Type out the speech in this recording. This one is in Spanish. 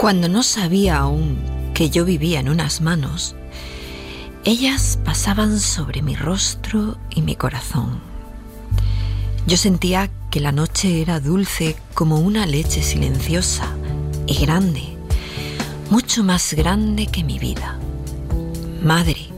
Cuando no sabía aún que yo vivía en unas manos, ellas pasaban sobre mi rostro y mi corazón. Yo sentía que la noche era dulce como una leche silenciosa y grande, mucho más grande que mi vida. Madre,